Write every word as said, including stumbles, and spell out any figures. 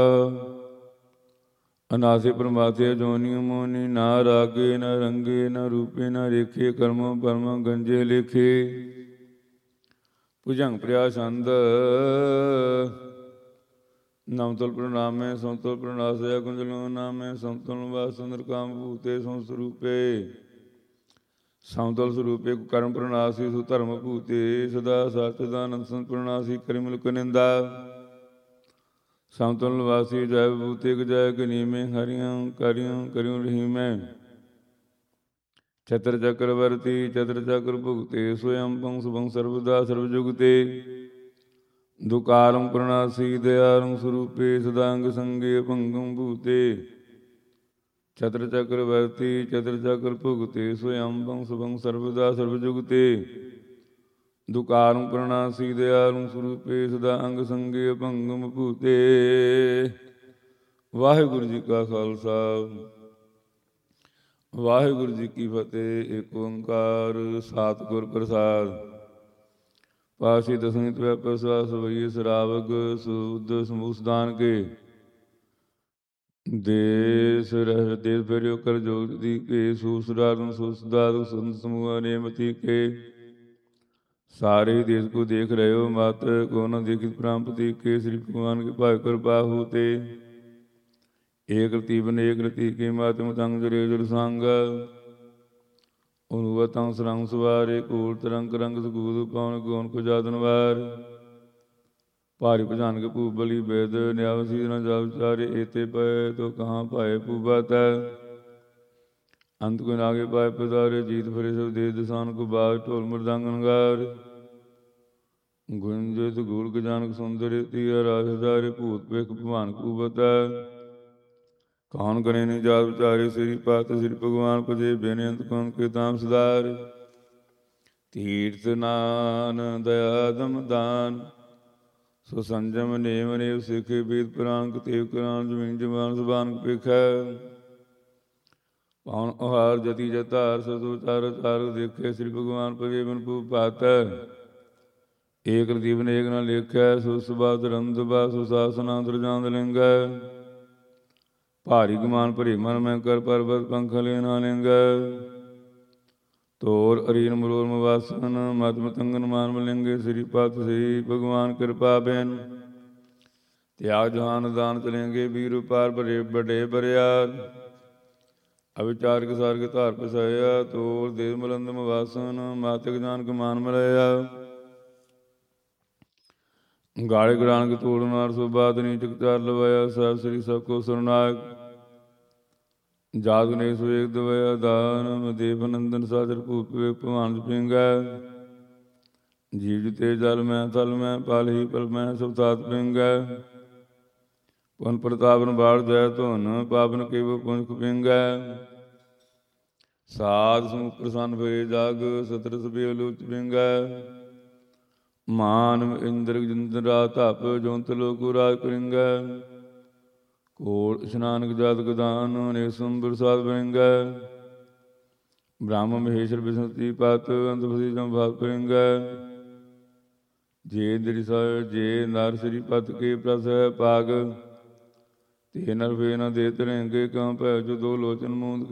ਅਨਾਸੇ ਪ੍ਰਮਾਤੇ ਜੋਨੀ ਮੋਨੀ, ਨਾ ਰਾਗੇ ਨਾ ਰੰਗੇ ਨਾ ਰੂਪੇ ਨਾ ਰੇਖੇ, ਕਰਮੋ ਪਰਮ ਗੰਜੇ ਲੇਖੇ। ਭੁਜੰਗ ਪ੍ਰਿਆ ਛੰਦ ਨਵਤਲ ਪ੍ਰਣਾਮੇ, ਸਮਤਲ ਪ੍ਰਣਾਸਯ ਕੁੰਜਲੋ ਨਾਮੇ, ਸਮਤਲ ਵਾਸੰਦਰ ਕਾਮ ਭੂਤੇ ਸੰਸਰੂਪੇ। ਸਮਤਲ ਸਰੂਪੇ ਕਰਮ ਪ੍ਰਣਾਸੀ, ਸੁ ਧਰਮ ਭੂਤੇ ਸਦਾ ਸਚਿਦਾਨੰਦ ਸੰਤ ਪ੍ਰਣਾਸੀ, ਕਰਿ ਮੁਲਕ ਨਿੰਦਾ। ਸਮਤਲ ਨਿਵਾਸੀ ਜੈ ਭੂਤੇ ਜੈ ਗਨੀਮੇ, ਹਰਿਆਂ ਕਰਿਓ ਕਰਿਓ ਰਹੀਮੈ। ਛਤਰ ਚੱਕਰਵਰਤੀ ਚਤਰ ਚੱਕਰ ਭੁਗਤੇ, ਸੋਯੰ ਭੰ ਸੁਭੰ ਸਰਬਦਾ ਸਰਬ ਜੁਗਤੇ। ਦੁਕਾਰੰ ਪ੍ਰਣਾਸੀ ਦਇਆਰੰ ਸਰੂਪੇ, ਸਦਾ ਅੰਗ ਸੰਗੇ ਭੰਗੰ ਭੂਤੇ। ਛਤਰ ਚੱਕਰਵਰਤੀ ਚਤਰ ਚੱਕਰ ਭੁਗਤੇ, ਸੋਯੰ ਭੰ ਸੁਭੰ ਸਰਬਦਾ ਸਰਬ ਜੁਗਤੇ। ਦੁਕਾਰੰ ਪ੍ਰਣਾਸੀ ਦਇਆਰੰ ਸਰੂਪੇ, ਸਦਾ ਅੰਗ ਸੰਗੇ ਭੰਗੰ ਭੂਤੇ। ਵਾਹਿਗੁਰੂ ਜੀ ਕਾ ਖਾਲਸਾ ਵਾਹਿਗੁਰੂ ਜੀ ਕੀ ਫਤਿਹ। ਏਕ ਓੰਕਾਰ ਸਤਿਗੁਰ ਪ੍ਰਸਾਦ। ਪਾਸ਼ੀ ਦਸਵੀਂ ਤਵੈ ਪ੍ਰਸਵਾਸ ਵਈਏ, ਸਰਾਵਗ ਸੁਧ ਸਮੂਸਦਾਨ ਕੇ। ਦੇਸ ਰਹਿ ਦੇਸ ਫੇਰਿਓ ਕਰ ਜੋਗ ਦੀ ਕੇ, ਸੂਸਰਾਰਨ ਸੁਸਦਾਰ ਸੰਤ ਸਮੂਹ ਨੇਮਤੀ ਕੇ। ਸਾਰੇ ਦੇਸ ਕੋ ਦੇਖ ਰਹੇ ਹੋ, ਮਤ ਕੋ ਨ ਦੇਖਿਤ ਪ੍ਰਾਪਤੀ ਕੇ। ਸ੍ਰੀ ਭਗਵਾਨ ਕੇ ਭਾਇ ਕਿਰਪਾ ਹੋਤੇ, ਏਕ ਰਤੀ ਬਨ ਏਕ ਰਤੀ ਕੇ। ਮਾਤਮ ਤੰਗ ਜਰੇ ਜੁਰ ਸੰਗ, ਅਨੁਵਤੰ ਸਰੰਗ ਸਵਾਰੇ। ਘੂਰ ਤਰੰਗ ਰੰਗ ਸਗੂਦ ਪਵਨ, ਗੋਨ ਕੋ ਜਾਤਨ ਵਾਰ। ਭਾਰੀ ਭਜਾਨ ਕੇ ਭੂਪ ਬਲੀ ਬੇਦ, ਨਿਆਵਸੀ ਨ ਜਾ ਵਿਚਾਰੇ। ਏਤੇ ਪਏ ਤੋ ਕਹਾਂ ਭਾਏ ਭੂਪਤ, ਅੰਤ ਕੋ ਨਾਗੇ ਪਾਏ ਪਦਾਰੇ। ਜੀਤ ਫਰੇ ਸਭ ਦੇਸ ਦਸਾਨ ਕੋ ਬਾਜ, ਢੋਲ ਮਰਦੰਗ ਨਗਾਰ। ਗੁੰਜਤ ਗੂੜ ਗਜਾਨਕ ਸੁੰਦਰ ਤੀਆ, ਰਾਜ ਹਜ਼ਾਰੇ। ਭੂਤ ਭੇਖ ਭਗਵਾਨ ਕੂਬਤ, ਕੌਣ ਕਰੇ ਨੀ ਜਾਤ ਵਿਚਾਰੇ। ਸ੍ਰੀ ਪਤ ਸ੍ਰੀ ਭਗਵਾਨ ਭਜੇ, ਬੇਨਿਯੰਤ ਕੌਣ ਕੇ ਤਾਮ ਸੁਧਾਰ। ਤੀਰਥ ਨਾਨ ਦਇਆ ਦਮ ਦਾਨ, ਸੋ ਸੰਜਮ ਨੇਮ ਨੇਵ ਸਿੱਖੇ। ਵੇਦ ਪੁਰਾਨ ਕਤੇਵ ਕੁਰਾਨ, ਜ਼ਮੀਨ ਜਮਾਨ ਜ਼ਬਾਨ ਭੇਖੈ। ਪੌਣ ਉਹਾਰ ਜਤੀ ਜਤਾਰ, ਸਤੁ ਚਾਰ ਚਾਰ ਦੇਖੇ। ਸ੍ਰੀ ਭਗਵਾਨ ਭਜੇ ਬਿਨ ਭੂਪਤ, ਏਕ ਰਤੀ ਬਨ ਏਕ ਨ ਲੇਖੈ। ਸੋ ਸੁਬਾਦ ਰੰਦਬਾ, ਸੋ ਸਾਸਨਾ ਦਰਜਾਂਦ ਲਿੰਗੈ। ਭਾਰੀ ਗਮਾਨ ਭਰੇ ਮਨ ਮੈਂ, ਕਰ ਪਰਬਤ ਪੰਖ ਲੈ ਨਾ ਲਿੰਗੈ। ਤੋਰ ਅਰੀਨ ਮਰੋਰ ਮਵਾਸਨ, ਮਤ ਮਤੰਗਨ ਮਾਨ ਮਲਿੰਗੇ। ਸ੍ਰੀ ਪਤ ਸ੍ਰੀ ਭਗਵਾਨ ਕਿਰਪਾ ਬਿਨ, ਤਿਆਗ ਜਹਾਨ ਦਾਨ ਚਲੇਂਗੇ। ਵੀਰ ਪਾਰ ਭਰੇ ਵੱਡੇ ਬਰਿਆਰ, ਅਵਿਚਾਰਕ ਸਾਰਗ ਧਾਰ ਪਸਾਇਆ। ਤੋਰ ਦੇਵ ਮਲੰਦ ਮਵਾਸਨ, ਮਾਤਕ ਜਾਨਕ ਮਾਨ ਮਲਇਆ। ਗਾਲੇ ਗਰਾਨਕ ਤੋੜ ਮਾਰ, ਸੋ ਬਾਤ ਨੀਚਕ ਚਾਰ ਲਵਾਇਆ। ਸਾਹਿਬ ਸ੍ਰੀ ਸਭ ਕੋ ਸਰਨਾਇਕ, ਜਾਤ ਨੇ ਸੁਏਕ ਦਵਾਇਆ। ਦਾਨ ਦੇਵ ਨੰਦਨ ਸਾਦਰ, ਭੂਪ ਵੇਖ ਭਗਵਾਨ ਪਿੰਗੈ। ਜੀਵ ਜਿਤੇ ਜਲ ਮੈਂ ਥਲ ਮੈਂ, ਪਲ ਹੀ ਪਲ ਮੈਂ ਸਭ ਤਾਤ ਪਿੰਗੈ। ਪੁਨ ਪ੍ਰਤਾਪਨ ਬਾੜ ਜੈ ਧੁਨ, ਪਾਵਨ ਕੇਵ ਪੁੰਖ ਪਿੰਗੈ। ਸਾਧ ਸਮੂਹ ਪ੍ਰਸੰਨ ਭਏ ਜਗ, ਸਤਰ ਸਭੇ ਲੋਚ ਪਿੰਗੈ। ਮਾਨਵ ਇੰਦਰ ਜਿੰਦਰ ਰਾਤ ਧਪ, ਜੋਂਤ ਲੋਕ ਰਾਜ ਕਰਿੰਗੈ। ਕੋਟ ਇਸ਼ਨਾਨਕ ਜਾਤ ਗਦਾਨ, ਅਨੇਕ ਸੰਬਰ ਸਾਧ ਬਰਿੰਗੈ। ਬ੍ਰਹਮ ਮਹੇਸ਼ਰ ਬਿਸਨਤੀ ਪਤ, ਅੰਤ ਫਸੀ ਜਮ ਭਾਤ ਕਰਿੰਗੈ। ਜੇ ਦਿਰਿ ਜੇ ਨਰ ਸ੍ਰੀ ਪਤ ਕੇ ਪ੍ਰਸ ਹੈ ਪਾਗ, ਤੇ ਨਰ ਫੇ ਨ ਦੇ ਤਰੇਂਗੇ। ਕਉ ਭੈ ਜੋ ਦੋ ਲੋਚਨ ਮੂੰਦ